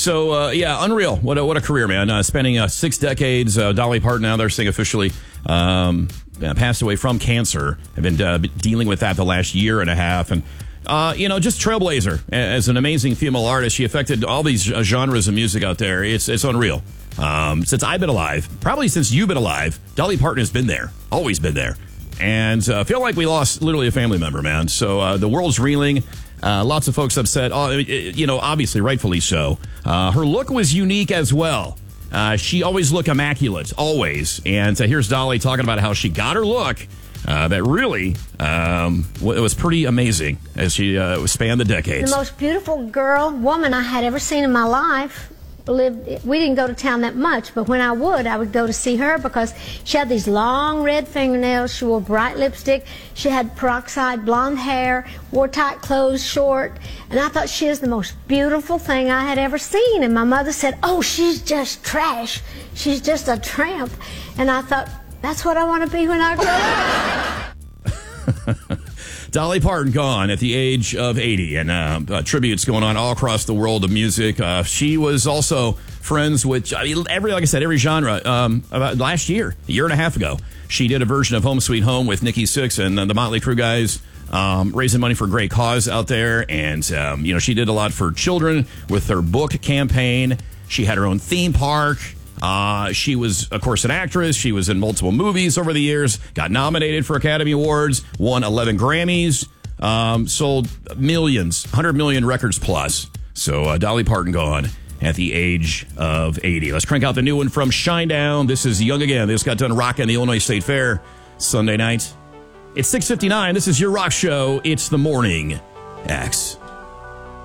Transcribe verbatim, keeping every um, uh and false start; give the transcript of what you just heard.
So, uh, yeah, unreal. What a, what a career, man. Uh, spending uh, six decades. Uh, Dolly Parton, now they're saying officially, um, uh, passed away from cancer. Have been uh, dealing with that the last year and a half. And, uh, you know, just trailblazer. As an amazing female artist, she affected all these uh, genres of music out there. It's, it's unreal. Um, since I've been alive, probably since you've been alive, Dolly Parton has been there. Always been there. And I uh, feel like we lost literally a family member, man. So uh, the world's reeling. Uh, lots of folks upset. Oh, you know, obviously, rightfully so. Uh, her look was unique as well. Uh, she always looked immaculate, always. And uh, here's Dolly talking about how she got her look. Uh, that really um, it was pretty amazing as she uh, spanned the decades. The most beautiful girl, woman I had ever seen in my life. Lived, we didn't go to town that much, but when I would, I would go to see her because she had these long red fingernails, she wore bright lipstick, she had peroxide blonde hair, wore tight clothes, short, and I thought she was the most beautiful thing I had ever seen. And my mother said, oh, she's just trash, she's just a tramp. And I thought, that's what I want to be when I grow up. Dolly Parton gone at the age of eighty, and uh, uh, tributes going on all across the world of music. Uh, she was also friends with I mean, every, like I said, every genre. Um, about last year, a year and a half ago, she did a version of Home Sweet Home with Nikki Sixx and uh, the Motley Crue guys, um, raising money for a great cause out there. And um, you know, she did a lot for children with her book campaign. She had her own theme park. Uh, she was, of course, an actress. She was in multiple movies over the years, got nominated for Academy Awards, won eleven Grammys, um, sold millions, one hundred million records plus. So uh, Dolly Parton gone at the age of eighty. Let's crank out the new one from Shinedown. This is Young Again. This got done rocking the Illinois State Fair Sunday night. It's six fifty-nine. This is your rock show. It's the Morning X.